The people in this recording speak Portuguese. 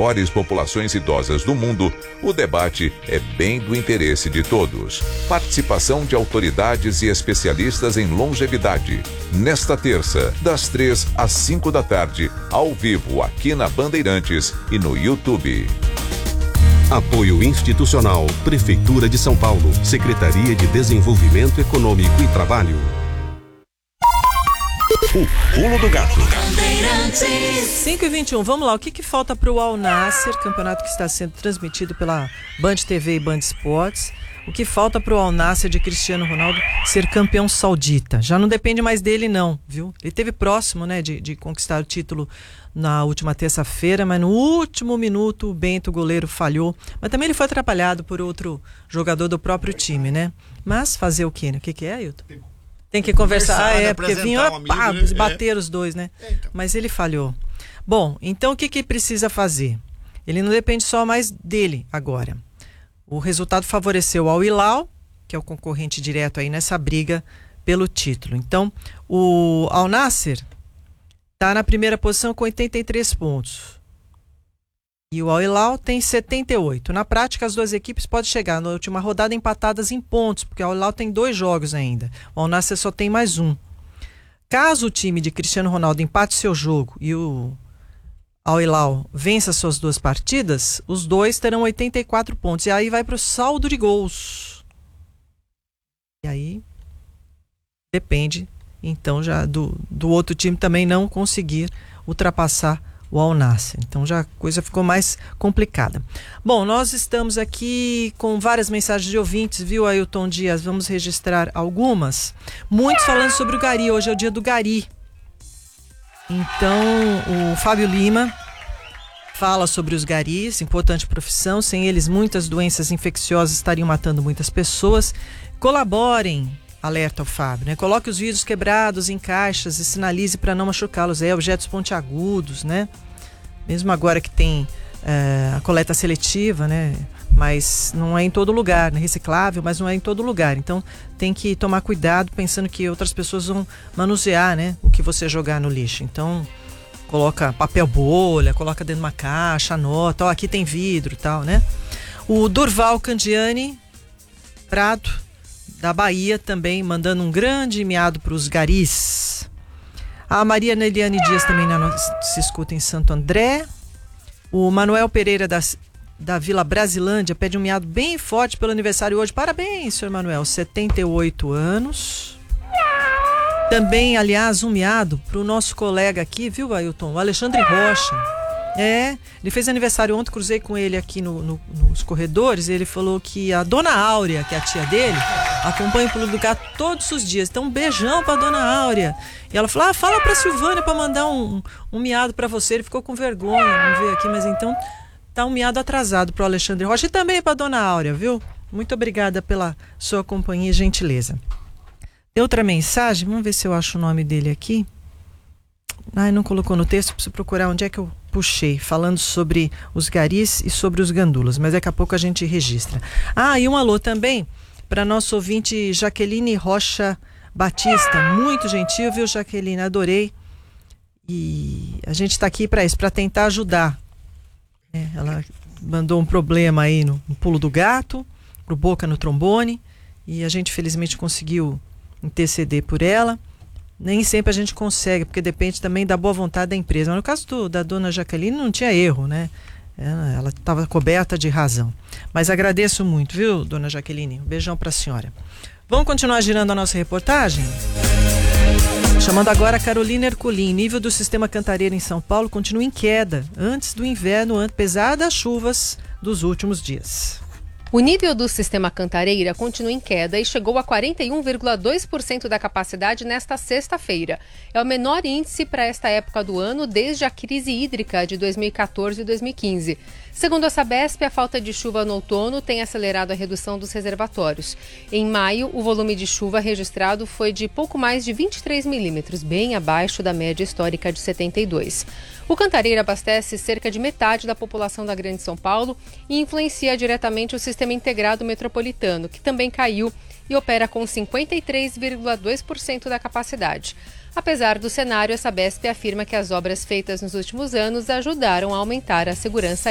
maiores populações idosas do mundo, o debate é bem do interesse de todos. Participação de autoridades e especialistas em longevidade. Nesta terça, das 3 às 5 da tarde, ao vivo aqui na Bandeirantes e no YouTube. Apoio institucional, Prefeitura de São Paulo, Secretaria de Desenvolvimento Econômico e Trabalho. O Pulo do Gato. 5h21, vamos lá. O que falta para o Al Nassr, campeonato que está sendo transmitido pela Band TV e Band Esportes? O que falta para o Al Nassr de Cristiano Ronaldo ser campeão saudita? Já não depende mais dele não, viu? Ele esteve próximo, né, de conquistar o título na última terça-feira, mas no último minuto o Bento, goleiro, falhou. Mas também ele foi atrapalhado por outro jogador do próprio time, né? Mas fazer o quê, né? O que é, Ailton? Tem que conversar, porque vinha bater os dois, né? Então. Mas ele falhou. Bom, então o que precisa fazer? Ele não depende só mais dele agora. O resultado favoreceu ao Hilal, que é o concorrente direto aí nessa briga pelo título. Então, o Al Nassr está na primeira posição com 83 pontos. E o Al Hilal tem 78. Na prática, as duas equipes podem chegar na última rodada empatadas em pontos, porque o Al Hilal tem 2 jogos ainda. O Al Nassr só tem mais 1. Caso o time de Cristiano Ronaldo empate seu jogo e o Al Hilal vença suas 2 partidas, os dois terão 84 pontos. E aí vai para o saldo de gols. E aí depende, então, já do outro time também não conseguir ultrapassar o Al Nassr. Então já a coisa ficou mais complicada. Bom, nós estamos aqui com várias mensagens de ouvintes, viu, Ailton Dias? Vamos registrar algumas. Muitos falando sobre o Gari. Hoje é o dia do Gari. Então, o Fábio Lima fala sobre os garis, importante profissão. Sem eles, muitas doenças infecciosas estariam matando muitas pessoas. Colaborem, alerta o Fábio, né? Coloque os vidros quebrados em caixas e sinalize para não machucá-los. Objetos pontiagudos, né? Mesmo agora que tem a coleta seletiva, né? Mas não é em todo lugar, né? Reciclável, mas não é em todo lugar. Então tem que tomar cuidado pensando que outras pessoas vão manusear, né? O que você jogar no lixo. Então coloca papel bolha, coloca dentro de uma caixa, anota, ó, aqui tem vidro e tal, né? O Durval Candiani Prado, da Bahia, também mandando um grande miado para os garis. A Maria Neliane Dias também se escuta em Santo André. O Manuel Pereira da Vila Brasilândia pede um miado bem forte pelo aniversário hoje. Parabéns, senhor Manuel, 78 anos. Também, aliás, um miado para o nosso colega aqui, viu, Ailton? O Alexandre Rocha. Ele fez aniversário ontem, cruzei com ele aqui nos corredores, e ele falou que a dona Áurea, que é a tia dele, acompanha o Pulo do Gato todos os dias. Então um beijão pra dona Áurea. E ela falou, fala pra Silvânia pra mandar um miado pra você. Ele ficou com vergonha, não veio aqui, mas então tá um miado atrasado pro Alexandre Rocha e também pra dona Áurea, viu? Muito obrigada pela sua companhia e gentileza. Tem outra mensagem, vamos ver se eu acho o nome dele aqui. Não colocou no texto, preciso procurar onde é que eu puxei, falando sobre os garis e sobre os gandulas, mas daqui a pouco a gente registra. E um alô também para nosso ouvinte Jaqueline Rocha Batista, muito gentil, viu, Jaqueline? Adorei. E a gente está aqui para isso, para tentar ajudar. Ela mandou um problema aí no Pulo do Gato, pro Boca no trombone, e a gente felizmente conseguiu interceder por ela. Nem sempre a gente consegue, porque depende também da boa vontade da empresa. Mas no caso da dona Jaqueline não tinha erro, né? Ela estava coberta de razão. Mas agradeço muito, viu, dona Jaqueline? Um beijão para a senhora. Vamos continuar girando a nossa reportagem? Chamando agora a Carolina Ercolim. Nível do sistema Cantareira em São Paulo continua em queda antes do inverno, apesar das chuvas dos últimos dias. O nível do sistema Cantareira continua em queda e chegou a 41,2% da capacidade nesta sexta-feira. É o menor índice para esta época do ano desde a crise hídrica de 2014 e 2015. Segundo a Sabesp, a falta de chuva no outono tem acelerado a redução dos reservatórios. Em maio, o volume de chuva registrado foi de pouco mais de 23 milímetros, bem abaixo da média histórica de 72. O Cantareira abastece cerca de metade da população da Grande São Paulo e influencia diretamente o sistema integrado metropolitano, que também caiu e opera com 53,2% da capacidade. Apesar do cenário, a Sabesp afirma que as obras feitas nos últimos anos ajudaram a aumentar a segurança